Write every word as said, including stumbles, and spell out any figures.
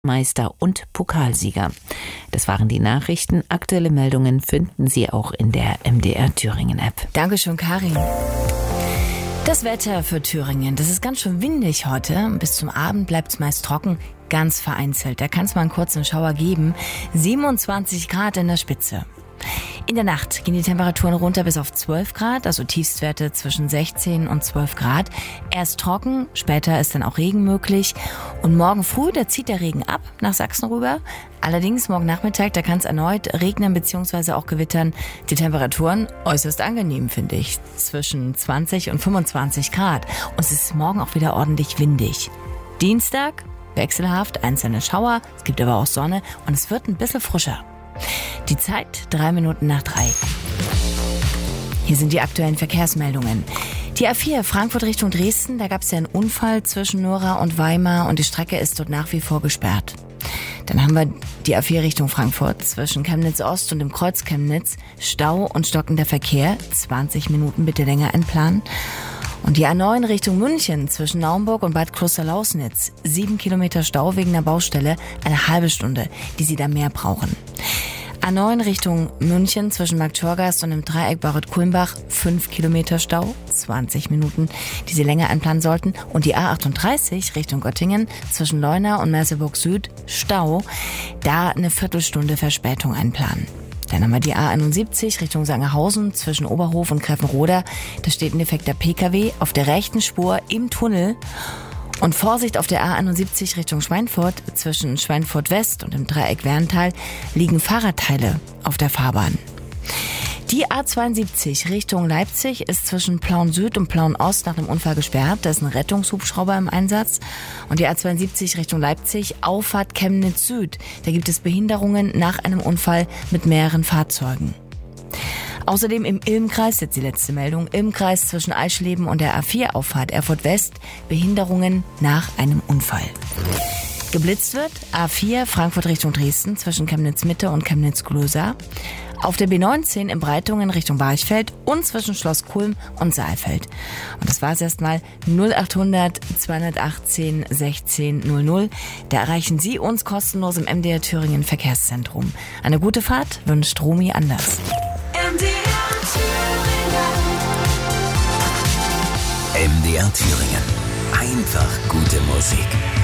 Meister und Pokalsieger. Das waren die Nachrichten. Aktuelle Meldungen finden Sie auch in der M D R Thüringen App. Dankeschön, Karin. Das Wetter für Thüringen, das ist ganz schön windig heute. Bis zum Abend bleibt es meist trocken, ganz vereinzelt. Da kann es mal einen kurzen Schauer geben. siebenundzwanzig Grad in der Spitze. In der Nacht gehen die Temperaturen runter bis auf zwölf Grad, also Tiefstwerte zwischen sechzehn und zwölf Grad. Erst trocken, später ist dann auch Regen möglich. Und morgen früh, da zieht der Regen ab nach Sachsen rüber. Allerdings morgen Nachmittag, da kann es erneut regnen bzw. auch gewittern. Die Temperaturen äußerst angenehm, finde ich. Zwischen zwanzig und fünfundzwanzig Grad. Und es ist morgen auch wieder ordentlich windig. Dienstag, wechselhaft, einzelne Schauer. Es gibt aber auch Sonne und es wird ein bisschen frischer. Die Zeit drei Minuten nach drei. Hier sind die aktuellen Verkehrsmeldungen. Die A vier Frankfurt Richtung Dresden, da gab es ja einen Unfall zwischen Nora und Weimar und die Strecke ist dort nach wie vor gesperrt. Dann haben wir die A vier Richtung Frankfurt zwischen Chemnitz Ost und dem Kreuz Chemnitz. Stau und stockender Verkehr, zwanzig Minuten bitte länger einplanen. Und die A neun Richtung München zwischen Naumburg und Bad Klosterlausnitz. Sieben Kilometer Stau wegen der Baustelle, eine halbe Stunde, die Sie da mehr brauchen. A neun Richtung München zwischen Marktschorgast und dem Dreieck Barret-Kulmbach. Fünf Kilometer Stau, zwanzig Minuten, die Sie länger einplanen sollten. Und die A achtunddreißig Richtung Göttingen zwischen Leuna und Merseburg Süd. Stau, da eine Viertelstunde Verspätung einplanen. Dann haben wir die A einundsiebzig Richtung Sangerhausen zwischen Oberhof und Greffenroda. Da steht ein defekter P K W auf der rechten Spur im Tunnel. Und Vorsicht auf der A einundsiebzig Richtung Schweinfurt. Zwischen Schweinfurt West und dem Dreieck Werntal liegen Fahrradteile auf der Fahrbahn. Die A zweiundsiebzig Richtung Leipzig ist zwischen Plauen Süd und Plauen Ost nach einem Unfall gesperrt. Da ist ein Rettungshubschrauber im Einsatz. Und die A zweiundsiebzig Richtung Leipzig, Auffahrt Chemnitz Süd. Da gibt es Behinderungen nach einem Unfall mit mehreren Fahrzeugen. Außerdem im Ilm-Kreis, jetzt die letzte Meldung, Ilm-Kreis zwischen Eischleben und der A vier Auffahrt Erfurt West, Behinderungen nach einem Unfall. Geblitzt wird A vier Frankfurt Richtung Dresden zwischen Chemnitz Mitte und Chemnitz Glösa. Auf der B neunzehn in Breitungen Richtung Barchfeld und zwischen Schloss Kulm und Saalfeld. Und das war es erstmal. null achthundert zweihundertachtzehn sechzehn null null. Da erreichen Sie uns kostenlos im M D R Thüringen Verkehrszentrum. Eine gute Fahrt wünscht Romy Anders. M D R Thüringen. M D R Thüringen. Einfach gute Musik.